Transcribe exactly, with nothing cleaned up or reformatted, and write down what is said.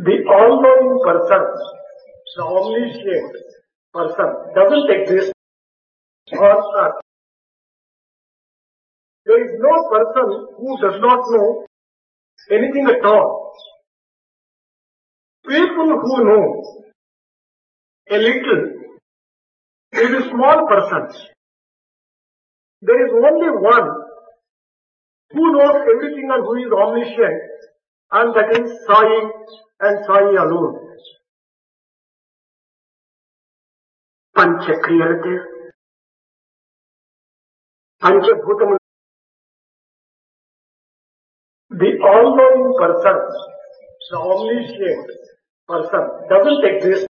The all-knowing person, the omniscient person doesn't exist on earth. There is no person who does not know anything at all. People who know a little is a small person. There is only one who knows everything and who is omniscient, and that is Sai and Sai alone. పంచక్రియలతో పంచభూతములు. The all-knowing person, the omniscient person doesn't exist